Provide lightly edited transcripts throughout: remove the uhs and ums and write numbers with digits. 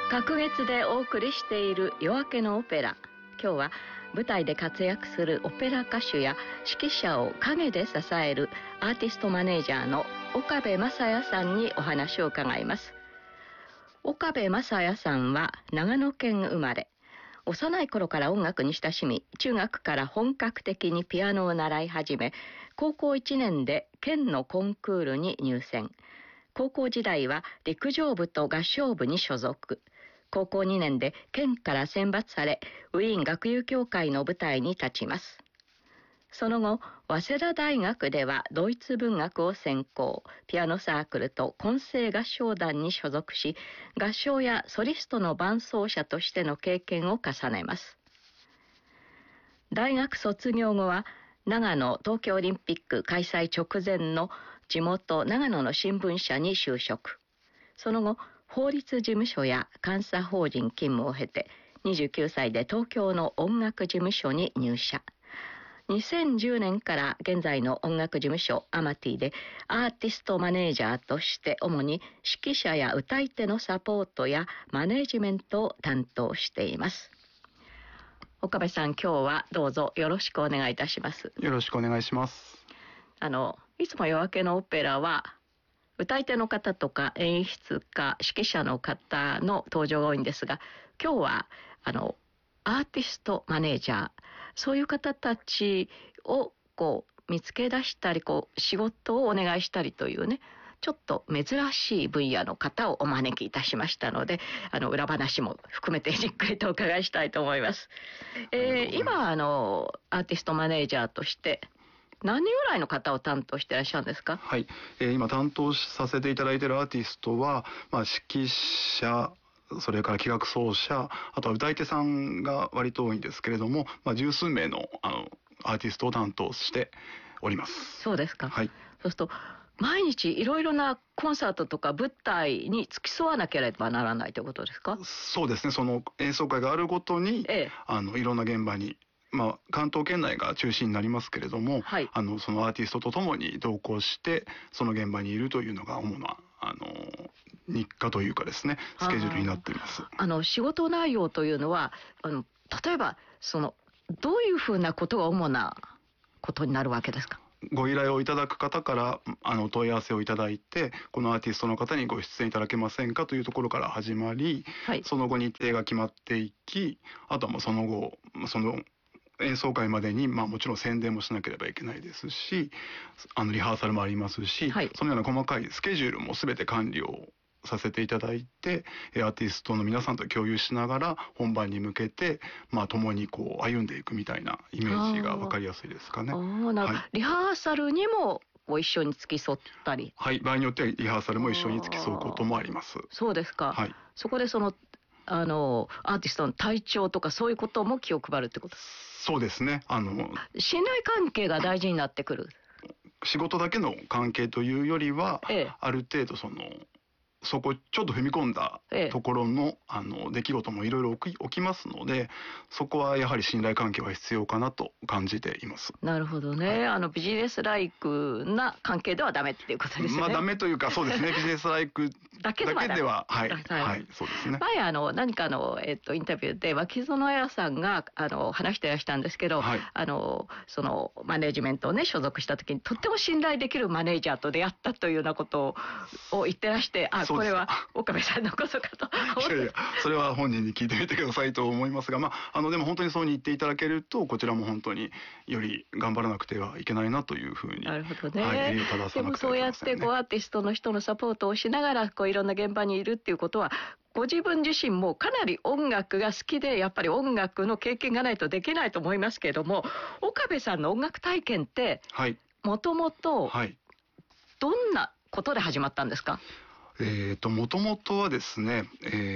隔月でお送りしている夜明けのオペラ。今日は舞台で活躍するオペラ歌手や指揮者を陰で支えるアーティストマネージャーの岡部正也さんにお話を伺います。岡部正也さんは長野県生まれ。幼い頃から音楽に親しみ、中学から本格的にピアノを習い始め、高校1年で県のコンクールに入選。高校時代は陸上部と合唱部に所属。高校2年で県から選抜され、ウィーン学友協会の舞台に立ちます。その後、早稲田大学ではドイツ文学を専攻、ピアノサークルと混声合唱団に所属し、合唱やソリストの伴奏者としての経験を重ねます。大学卒業後は、長野冬季オリンピック開催直前の地元長野の新聞社に就職。その後、法律事務所や監査法人勤務を経て、29歳で東京の音楽事務所に入社。2010年から現在の音楽事務所アマティでアーティストマネージャーとして主に指揮者や歌い手のサポートやマネージメントを担当しています。岡部さん、今日はどうぞよろしくお願いいたします。 よろしくお願いします。 いつも夜明けのオペラは歌い手の方とか演出家、指揮者の方の登場が多いんですが、今日はアーティストマネージャー、そういう方たちを見つけ出したり仕事をお願いしたりというね、ちょっと珍しい分野の方をお招きいたしましたので、裏話も含めてじっくりとお伺いしたいと思います。今アーティストマネージャーとして何人ぐらいの方を担当していらっしゃるんですか？ はい、今担当させていただいているアーティストは、指揮者、それから器楽奏者、あとは歌い手さんが割と多いんですけれども、十数名のアーティストを担当しております。 そうですか。 はい。 そうすると毎日いろいろなコンサートとか舞台に付き添わなければならないということですか？ そうですね。その演奏会があるごとに、いろんな現場に、関東圏内が中心になりますけれども、 はい、 そのアーティストとともに同行してその現場にいるというのが主な日課というかですね、スケジュールになっています。 仕事内容というのは例えばどういうふうなことが主なことになるわけですか？ ご依頼をいただく方からお問い合わせをいただいて、このアーティストの方にご出演いただけませんかというところから始まり、はい、その後日程が決まっていき、あとはその後演奏会までに、もちろん宣伝もしなければいけないですし、リハーサルもありますし、はい、そのような細かいスケジュールも全て管理をさせていただいて、アーティストの皆さんと共有しながら本番に向けて、共に歩んでいくみたいなイメージが分かりやすいですかね。 はい、リハーサルにも一緒に付き添ったり。 はい、場合によってはリハーサルも一緒に付き添うこともあります。 そうですか。 はい、 そこでアーティストの体調とかそういうことも気を配るってこと？ そうですね。 信頼関係が大事になってくる。 仕事だけの関係というよりは、ある程度そこちょっと踏み込んだところの、出来事もいろいろ起きますので、そこはやはり信頼関係は必要かなと感じています。 なるほどね。はい、ビジネスライクな関係ではダメっていうことですね。 ダメというか、そうですね。ビジネスライクだけでは、はい、はい、そうですね。 前何かインタビューで脇園彩さんが話していらしたんですけど、はい、そのマネージメントをね所属した時にとっても信頼できるマネージャーと出会ったというようなことを言ってらして、これは岡部さんのことかと。 いやそれは本人に聞いてみてくださいと思いますが、でも本当にそうに言っていただけると、こちらも本当により頑張らなくてはいけないなというふうに。 なるほどね。 はい、 でもそうやってアーティストの人のサポートをしながらいろんな現場にいるっていうことは、ご自分自身もかなり音楽が好きで、やっぱり音楽の経験がないとできないと思いますけれども、岡部さんの音楽体験ってもともとどんなことで始まったんですか？ もともとはですね、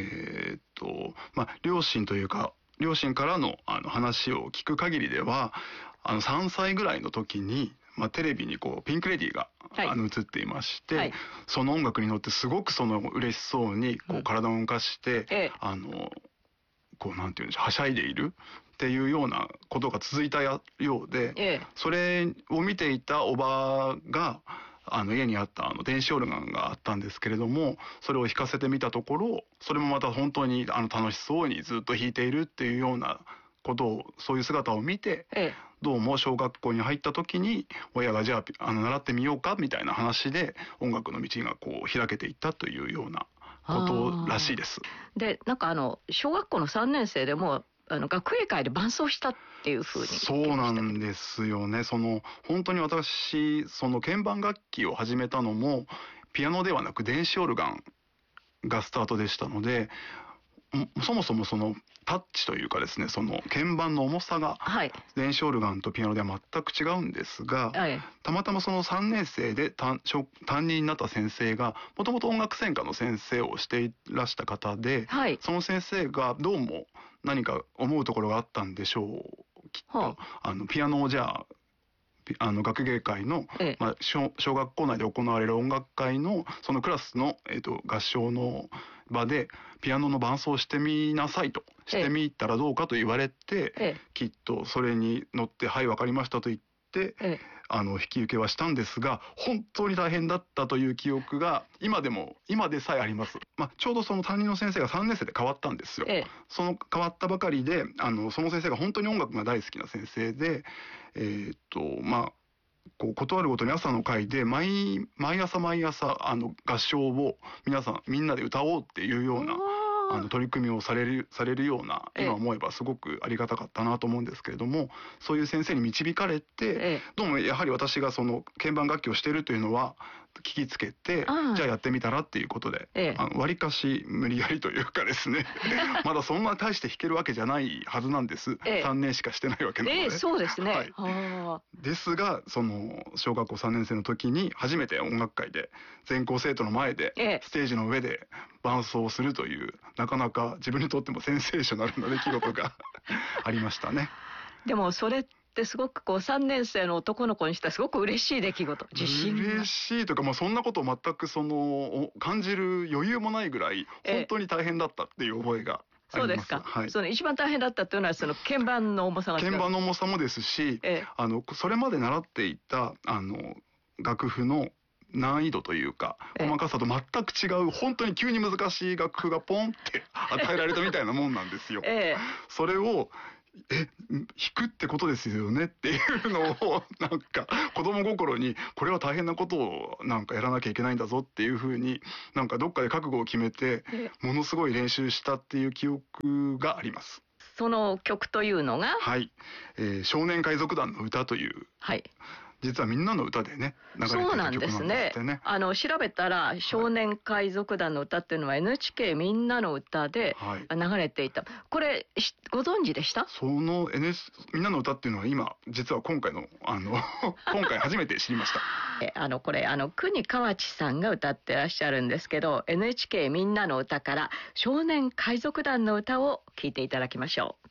両親からの話を聞く限りでは、3歳ぐらいの時に、テレビにピンク・レディーが、映っていまして、はい、その音楽に乗ってすごく嬉しそうに体を動かして、なんていうんでしょう、はしゃいでいるっていうようなことが続いたようで、それを見ていたおばが家にあった電子オルガンがあったんですけれども、それを弾かせてみたところ、それもまた本当に楽しそうにずっと弾いているっていうようなことを、そういう姿を見て、どうも小学校に入った時に親がじゃあ習ってみようかみたいな話で音楽の道がこう開けていったというようなことらしいです。 でなんか小学校の3年生でも学芸会で伴奏したっていうふうに。 そうなんですよね。本当に私鍵盤楽器を始めたのもピアノではなく電子オルガンがスタートでしたので、そもそもタッチというかですね、鍵盤の重さが電子オルガンとピアノでは全く違うんですが、たまたま3年生で担任になった先生がもともと音楽専科の先生をしていらした方で、その先生がどうも何か思うところがあったんでしょう、きっと。ピアノをじゃあ学芸会の、小学校内で行われる音楽会のそのクラスの、合唱の場でピアノの伴奏をしてみなさいと、してみたらどうかと言われて、きっとそれに乗ってはい分かりましたと言って、引き受けはしたんですが、本当に大変だったという記憶が今でさえあります。ちょうどその担任の先生が3年生で変わったんですよ。その変わったばかりでその先生が本当に音楽が大好きな先生で、こう断るごとに朝の会で毎朝合唱をみんなで歌おうっていうような取り組みをされるような、今思えばすごくありがたかったなと思うんですけれども、そういう先生に導かれて、どうもやはり私が鍵盤楽器をしているというのは聞きつけて、じゃあやってみたらっていうことで、わりかし無理やりというかですねまだそんな大して弾けるわけじゃないはずなんです。3年しかしてないわけなので。 そうですね。 ですが小学校3年生の時に初めて音楽会で全校生徒の前でステージの上で伴奏をするという、なかなか自分にとってもセンセーショナルな出来事がありましたね。 でもそれってすごく3年生の男の子にしてはすごく嬉しい出来事。 嬉しいというか、そんなことを全く感じる余裕もないぐらい本当に大変だったっていう覚えがあります。そうですか。 一番大変だったっていうのは鍵盤の重さが違う。 鍵盤の重さもですし、それまで習っていた楽譜の難易度というか細かさと全く違う、本当に急に難しい楽譜がポンって与えられたみたいなもんなんですよ。それを弾くってことですよねっていうのをなんか子供心に、これは大変なことをなんかやらなきゃいけないんだぞっていうふうに、なんかどっかで覚悟を決めてものすごい練習したっていう記憶があります。 その曲というのが、 少年海賊団の歌という、実はみんなの歌でね流れていた曲なんですね。 調べたら少年海賊団の歌っていうのは NHK みんなの歌で流れていた。これご存知でした？ みんなの歌っていうのは実は今回初めて知りました。 これ国河内さんが歌ってらっしゃるんですけど、 NHK みんなの歌から少年海賊団の歌を聴いていただきましょう。